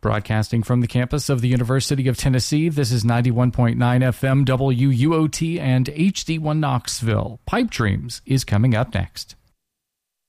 Broadcasting from the campus of the University of Tennessee, this is 91.9 FM WUOT and HD1 Knoxville. Pipe Dreams is coming up next.